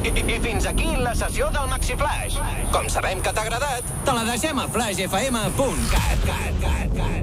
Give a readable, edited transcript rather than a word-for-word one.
I fins aquí la sessió del MaxiFlash. Com sabem que t'ha agradat, te la deixem a flashfm.cat.